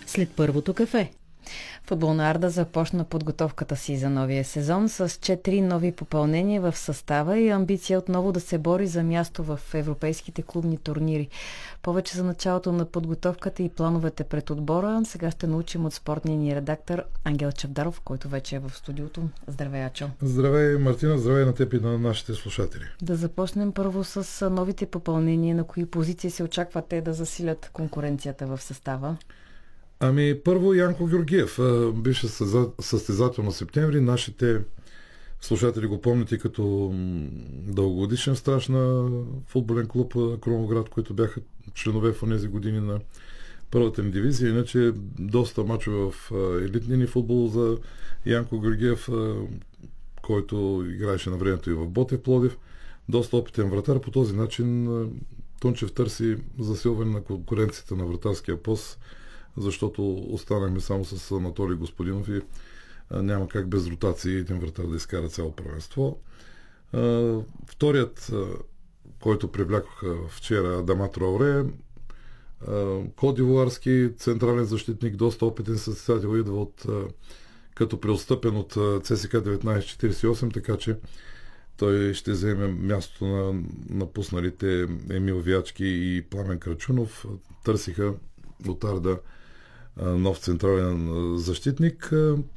след първото кафе. Футболна Арда започна подготовката си за новия сезон с 4 нови попълнения в състава и амбиция отново да се бори за място в европейските клубни турнири. Повече за началото на подготовката и плановете пред отбора сега ще научим от спортния ни редактор Ангел Чавдаров, който вече е в студиото. Здравей, Ачо! Здравей, Мартина! Здравей на теб и на нашите слушатели! Да започнем първо с новите попълнения. На кои позиции се очаква те да засилят конкуренцията в състава? Първо Янко Георгиев, бивше състезател на Септември. Нашите слушатели го помните като дългогодишен страж на футболен клуб Крумовград, които бяха членове в тези години на първата ни дивизия. Иначе доста мачове в елитния ни футбол за Янко Георгиев, който играеше на времето и в Ботев Пловдив. Доста опитен вратар. По този начин Тунчев търси засилване на конкуренцията на вратарския пост, защото останахме само с Анатолий Господинов и няма как без ротации един вратар да изкара цяло първенство. Вторият, който привлякоха вчера, Адама Траоре, кодивуарски централен защитник, доста опитен състезател, идва като преотстъпен от ЦСК 1948, така че той ще вземе мястото на напусналите Емил Вячки и Пламен Крачунов. Търсиха от Арда нов централен защитник.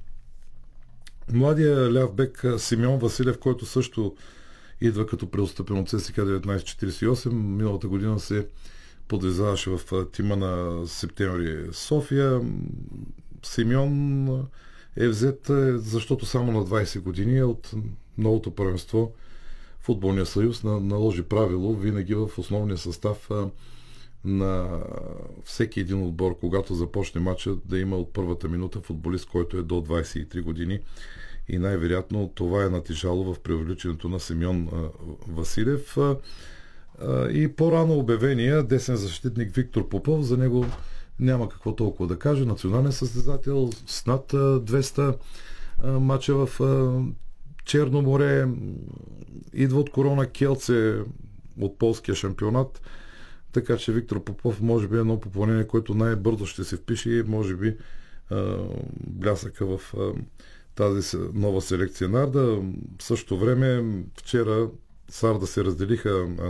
Младия ляв бек Симеон Василев, който също идва като преотстъпен от ЦСК 1948. Миналата година се подвизаваше в тима на Септември София. Симеон е взет, защото само на 20 години от новото първенство Футболния съюз наложи правило винаги в основния състав на всеки един отбор, когато започне матча, да има от първата минута футболист, който е до 23 години. И най-вероятно това е натежало в привличането на Симеон Василев. И по-рано обявения десен защитник Виктор Попов, за него няма какво толкова да каже. Национален състезател с над 200 мача в Черно море, идва от Корона Келце, от полския шампионат. Така че Виктор Попов може би е едно попълнение, което най-бързо ще се впише и може би блясъка в тази нова селекция на Арда. В същото време вчера с Арда се разделиха